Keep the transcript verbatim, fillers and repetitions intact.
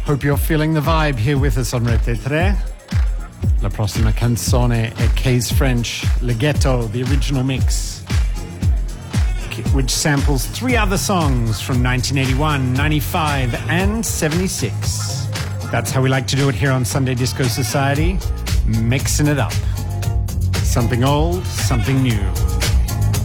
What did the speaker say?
Hope you're feeling the vibe here with us on Rete tre. La prossima canzone è Case French, Le Ghetto, the original mix, which samples three other songs from nineteen eighty-one, ninety-five, and seventy-six. That's how we like to do it here on Sunday Disco Society, mixing it up. Something old, something new.